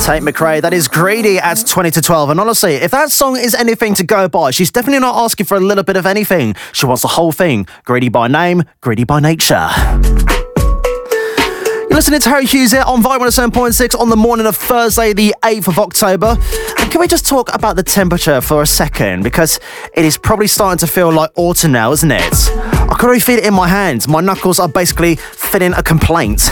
Tate McRae, that is Greedy at 20 to 12. And honestly, if that song is anything to go by, she's definitely not asking for a little bit of anything. She wants the whole thing. Greedy by name, greedy by nature. You're listening to Harry Hughes here on Vibe 107.6 on the morning of Thursday, the 8th of October. And can we just talk about the temperature for a second? Because it is probably starting to feel like autumn now, isn't it? I can already feel it in my hands. My knuckles are basically feeling a complaint.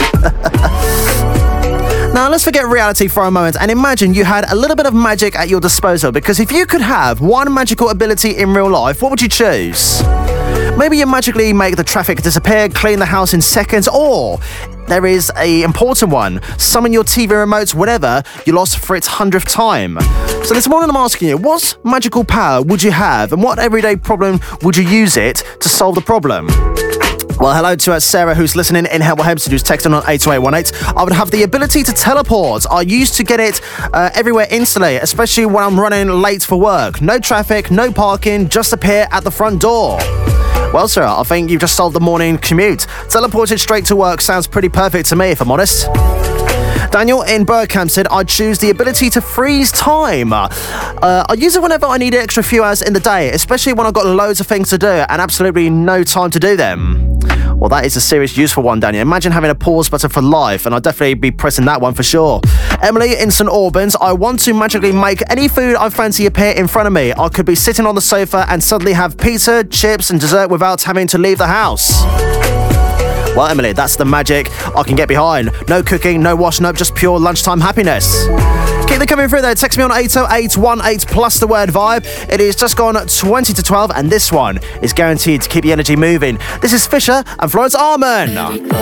Now, let's forget reality for a moment and imagine you had a little bit of magic at your disposal, because if you could have one magical ability in real life, what would you choose? Maybe you magically make the traffic disappear, clean the house in seconds, or there is an important one, summon your TV remote whenever you lost for its 100th time. So this morning I'm asking you, what magical power would you have and what everyday problem would you use it to solve the problem? Well, hello to Sarah, who's listening in Hemel Hempstead, who's texting on 82818. I would have the ability to teleport. I used to get it everywhere instantly, especially when I'm running late for work. No traffic, no parking, just appear at the front door. Well, sir, I think you've just solved the morning commute. Teleported straight to work sounds pretty perfect to me, if I'm honest. Daniel in Bergkamp said, I'd choose the ability to freeze time. I use it whenever I need an extra few hours in the day, especially when I've got loads of things to do and absolutely no time to do them. Well, that is a serious useful one, Daniel. Imagine having a pause button for life, and I'd definitely be pressing that one for sure. Emily in St Albans, I want to magically make any food I fancy appear in front of me. I could be sitting on the sofa and suddenly have pizza, chips and dessert without having to leave the house. Well, Emily, that's the magic I can get behind. No cooking, no washing up, just pure lunchtime happiness. Keep them coming through there. Text me on 80818 plus the word vibe. It is just gone 20 to 12, and this one is guaranteed to keep the energy moving. This is Fisher and Florence Arman.